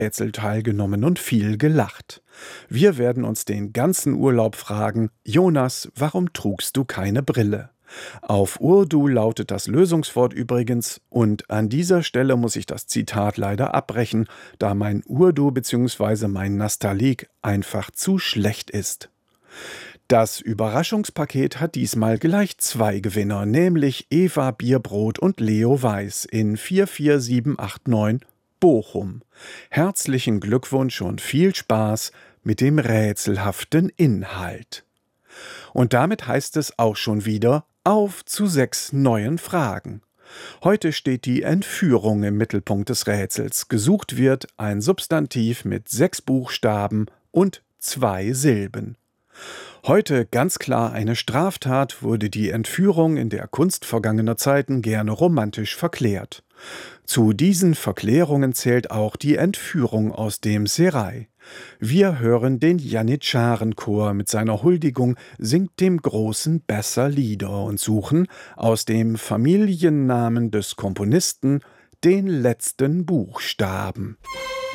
Rätsel teilgenommen und viel gelacht. Wir werden uns den ganzen Urlaub fragen: Jonas, warum trugst du keine Brille? Auf Urdu lautet das Lösungswort übrigens, und an dieser Stelle muss ich das Zitat leider abbrechen, da mein Urdu bzw. mein Nastaliq einfach zu schlecht ist. Das Überraschungspaket hat diesmal gleich 2 Gewinner, nämlich Eva Bierbrot und Leo Weiß in 44789 Bochum. Herzlichen Glückwunsch und viel Spaß mit dem rätselhaften Inhalt. Und damit heißt es auch schon wieder: Auf zu 6 neuen Fragen. Heute steht die Entführung im Mittelpunkt des Rätsels. Gesucht wird ein Substantiv mit 6 Buchstaben und 2 Silben. Heute ganz klar eine Straftat, wurde die Entführung in der Kunst vergangener Zeiten gerne romantisch verklärt. Zu diesen Verklärungen zählt auch die Entführung aus dem Serai. Wir hören den Janitscharenchor mit seiner Huldigung Singt dem großen Besser Lieder und suchen aus dem Familiennamen des Komponisten den letzten Buchstaben.